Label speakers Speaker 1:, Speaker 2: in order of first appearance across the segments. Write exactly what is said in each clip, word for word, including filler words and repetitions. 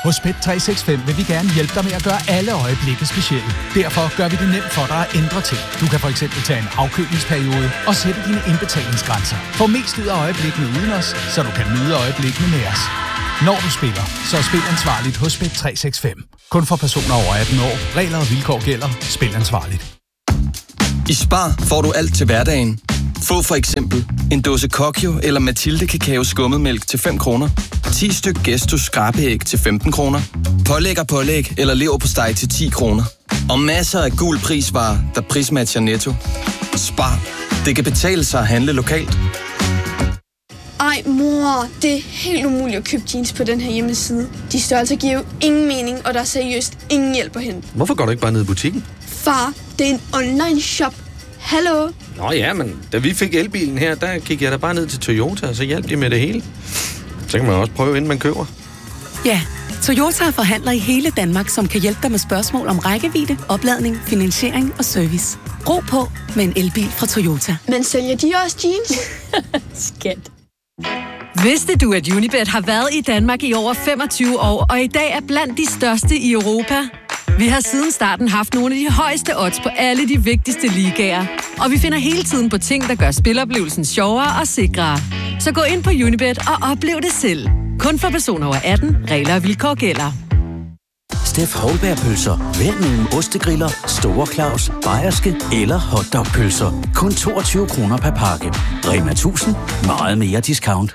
Speaker 1: Hos Bet tre seks fem vil vi gerne hjælpe dig med at gøre alle øjeblikke specielle. Derfor gør vi det nemt for dig at ændre ting. Du kan for eksempel tage en afkølingsperiode og sætte dine indbetalingsgrænser. Få mest ud af øjeblikkene uden os, så du kan nyde øjeblikkene med os. Når du spiller, så spil ansvarligt hos Bet tre seks fem. Kun for personer over atten år. Regler og vilkår gælder. Spil ansvarligt.
Speaker 2: I Spar får du alt til hverdagen. Få for eksempel en dåse Kokio eller Mathilde Kakao skummetmælk til fem kroner. ti styk Gestus skrabeæg til femten kroner. Pålæg og pålæg eller leverpostej til ti kroner. Og masser af gul prisvarer, der prismatcher Netto. Spar. Det kan betale sig at handle lokalt.
Speaker 3: Ej, mor, det er helt umuligt at købe jeans på den her hjemmeside. De størrelser giver jo ingen mening, og der er seriøst ingen hjælp at hente.
Speaker 4: Hvorfor går du ikke bare ned i butikken?
Speaker 3: Far, det er en online shop. Hallo?
Speaker 4: Nå ja, men da vi fik elbilen her, der gik jeg da bare ned til Toyota, og så hjalp de med det hele. Så kan man også prøve, inden man køber.
Speaker 5: Ja, Toyota er forhandler i hele Danmark, som kan hjælpe dig med spørgsmål om rækkevidde, opladning, finansiering og service. Ro på med en elbil fra Toyota.
Speaker 3: Men sælger de også jeans?
Speaker 5: Skat.
Speaker 6: Vidste du, at Unibet har været i Danmark i over femogtyve år, og i dag er blandt de største i Europa? Vi har siden starten haft nogle af de højeste odds på alle de vigtigste ligaer. Og vi finder hele tiden på ting, der gør spiloplevelsen sjovere og sikrere. Så gå ind på Unibet og oplev det selv. Kun for personer over atten. Regler og vilkår gælder.
Speaker 7: Steff Holberg-pølser. Vend mellem ostegriller, Store Claus, bayerske eller hotdog-pølser. Kun toogtyve kroner per pakke. Rema tusind. Meget mere discount.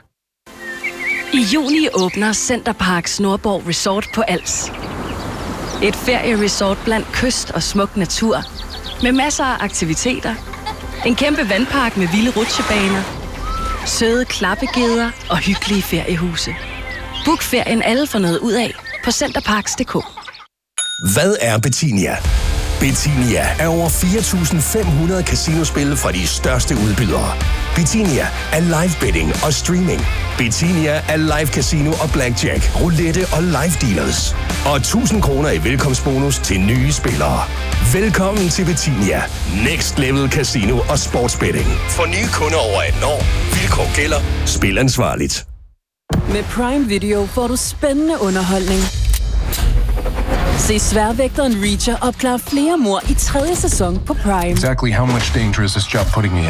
Speaker 8: I juni åbner Centerparks Nordborg Resort på Als. Et ferieresort blandt kyst og smuk natur. Med masser af aktiviteter. En kæmpe vandpark med vilde rutsjebaner. Søde klappegeder og hyggelige feriehuse. Book ferien alle for noget ud af på centerparks punktum d k.
Speaker 9: Hvad er Betinia? Betinia er over fire tusind fem hundrede casinospil fra de største udbydere. Betinia er live betting og streaming. Betinia er live casino og blackjack, roulette og live dealers. Og tusind kroner i velkomstbonus til nye spillere. Velkommen til Betinia. Next Level Casino og Sportsbetting. For nye kunder over atten år. Vilkår gælder. Spil ansvarligt.
Speaker 10: Med Prime Video får du spændende underholdning. Se Sværvægteren Reacher opklare flere mord i tredje sæson på Prime.
Speaker 11: Exactly how much danger is this job putting me in?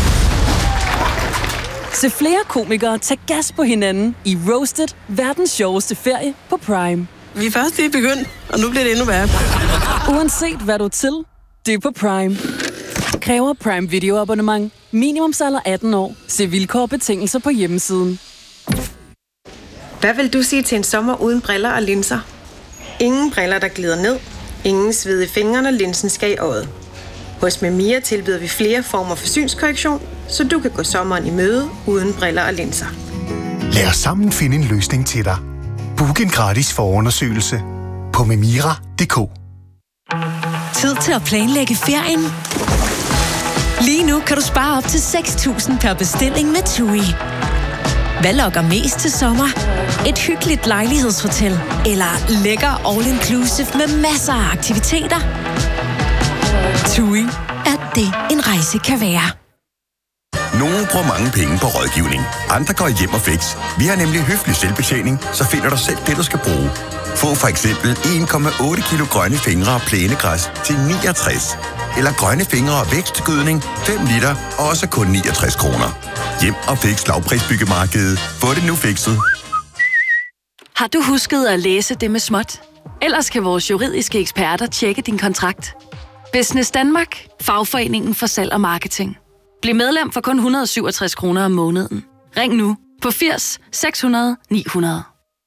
Speaker 10: Se flere komikere tage gas på hinanden i Roasted, verdens sjoveste ferie på Prime.
Speaker 12: Vi er først lige begyndt, og nu bliver det endnu værre.
Speaker 10: Uanset hvad du er til, det er på Prime. Kræver Prime Video abonnement. Minimumsalder atten år. Se vilkår og betingelser på hjemmesiden.
Speaker 13: Hvad vil du sige til en sommer uden briller og linser? Ingen briller, der glider ned. Ingen sved i fingrene, når linsen skal i øjet. Hos Memia tilbyder vi flere former for synskorrektion, så du kan gå sommeren i møde uden briller og linser.
Speaker 14: Lad os sammen finde en løsning til dig. Book en gratis forundersøgelse på memira punktum d k.
Speaker 15: Tid til at planlægge ferien. Lige nu kan du spare op til seks tusind per bestilling med TUI. Hvad lokker mest til sommer? Et hyggeligt lejlighedshotel eller lækker all-inclusive med masser af aktiviteter? TUI er det, en rejse kan være.
Speaker 16: Nogle bruger mange penge på rådgivning. Andre går hjem og fix. Vi har nemlig høflig selvbetjening, så finder du selv det, du skal bruge. Få for eksempel en komma otte kilo grønne fingre og plænegræs til niogtres. Eller grønne fingre og vækstgødning fem liter, også kun niogtres kroner. Hjem og fix lavprisbyggemarkedet. Få det nu fikset.
Speaker 8: Har du husket at læse det med småt? Ellers kan vores juridiske eksperter tjekke din kontrakt. Business Danmark. Fagforeningen for salg og marketing. Bliv medlem for kun et hundrede og syvogtres kroner om måneden. Ring nu på firs seks hundrede ni hundrede.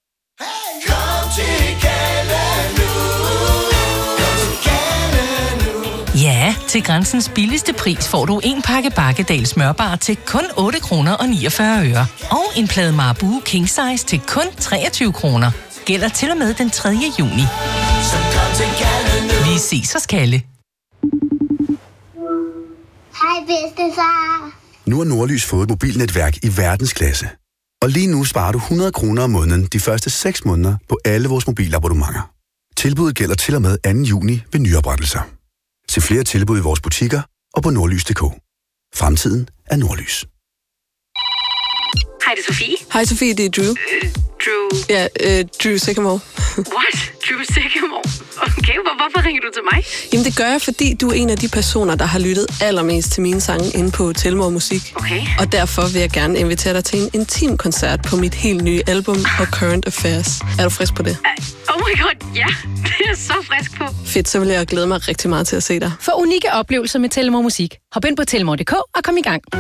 Speaker 15: Ja, til Grænsens billigste pris får du en pakke Bakkedal smørbar til kun otte kroner og niogfyrre øre. Og en plade Marabou King Size til kun treogtyve kroner. Gælder til og med den tredje juni. Vi ses hos Kalle.
Speaker 17: Hej bedstefar.
Speaker 18: Nu har Nordlys fået et mobilnetværk i verdensklasse. Og lige nu sparer du hundrede kroner om måneden de første seks måneder på alle vores mobilabonnementer. Tilbuddet gælder til og med anden juni ved nyoprettelser. Se flere tilbud i vores butikker og på nordlys punktum d k. Fremtiden er Nordlys.
Speaker 19: Hej, det er Sofie.
Speaker 12: Hej Sofie, det er Drew.
Speaker 19: Øh, Drew.
Speaker 12: Ja, øh, Drew Sycamore.
Speaker 19: What? Drew Sigamore? Okay, hvor, hvorfor ringer du til mig?
Speaker 12: Jamen det gør jeg, fordi du er en af de personer, der har lyttet allermest til mine sange inde på Telmore Musik.
Speaker 19: Okay.
Speaker 12: Og derfor vil jeg gerne invitere dig til en intim koncert på mit helt nye album og Current Affairs. Er du frisk på det?
Speaker 19: Uh, oh my god, ja. Det er jeg så frisk på.
Speaker 12: Fedt, så vil jeg glæde mig rigtig meget til at se dig.
Speaker 20: For unikke oplevelser med Telmore Musik. Hop ind på telmore punktum d k og kom i gang.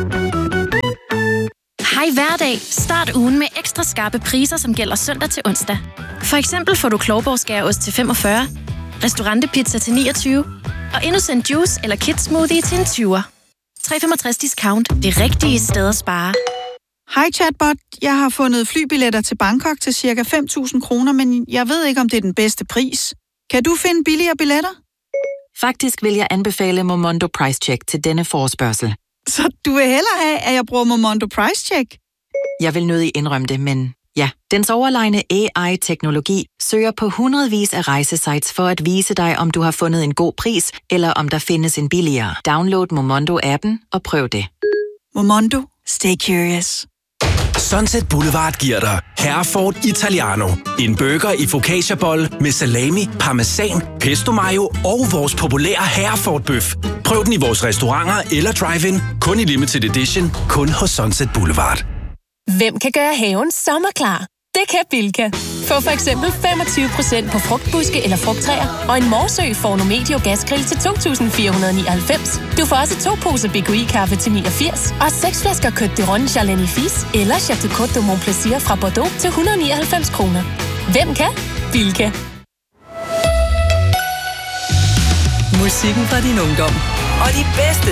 Speaker 21: Hej hverdag. Start ugen med ekstra skarpe priser, som gælder søndag til onsdag. For eksempel får du Klovborg-skæreost til femogfyrre, restaurantepizza til niogtyve og Innocent Juice eller Kids Smoothie til en tyver. tre komma femogtres discount. Det rigtige sted at spare.
Speaker 22: Hej chatbot. Jeg har fundet flybilletter til Bangkok til cirka fem tusind kroner, men jeg ved ikke, om det er den bedste pris. Kan du finde billigere billetter?
Speaker 23: Faktisk vil jeg anbefale Momondo Price Check til denne forespørgsel.
Speaker 22: Så du vil hellere have, at jeg bruger Momondo Price Check?
Speaker 23: Jeg vil nødig indrømme det, men ja. Dens overlegne A I-teknologi søger på hundredvis af rejsesites for at vise dig, om du har fundet en god pris, eller om der findes en billigere. Download Momondo-appen og prøv det.
Speaker 22: Momondo. Stay curious.
Speaker 24: Sunset Boulevard giver dig Herford Italiano. En burger i focaccia-bolle med salami, parmesan, pesto mayo og vores populære Herford-bøf. Prøv den i vores restauranter eller drive-in. Kun i limited edition. Kun hos Sunset Boulevard.
Speaker 25: Hvem kan gøre haven sommerklar? Det kan Bilka. Få for eksempel femogtyve procent på frugtbuske eller frugttræer, og en Morsø Forno Medio gasgrill til to tusind fire hundrede nioghalvfems. Du får også to poser B K I-kaffe til niogfirs, og seks flasker Côte de Ronde Charlene Fils eller Chateau Côte de Montplaisir fra Bordeaux til et hundrede og nioghalvfems kroner. Hvem kan? Bilka.
Speaker 26: Musikken fra din ungdom. Og de bedste